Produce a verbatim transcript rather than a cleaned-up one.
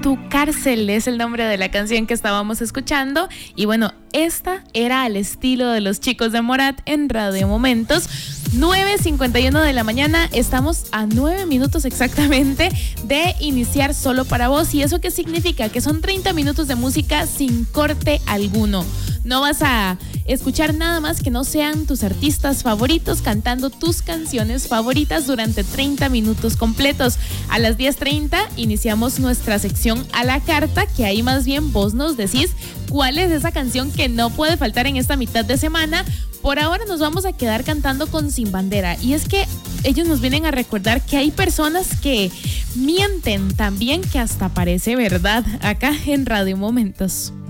Tu cárcel es el nombre de la canción que estábamos escuchando. Y bueno, esta era al estilo de los chicos de Morat en Radio Momentos. nueve cincuenta y uno de la mañana, estamos a nueve minutos exactamente de iniciar Solo para Vos. ¿Y eso qué significa? Que son treinta minutos de música sin corte alguno. No vas a escuchar nada más que no sean tus artistas favoritos cantando tus canciones favoritas durante treinta minutos completos. A las diez treinta iniciamos nuestra sección a la carta, que ahí más bien vos nos decís cuál es esa canción que no puede faltar en esta mitad de semana. Por ahora nos vamos a quedar cantando con Sin Bandera, y es que ellos nos vienen a recordar que hay personas que mienten también, que hasta parece verdad, acá en Radio Momentos.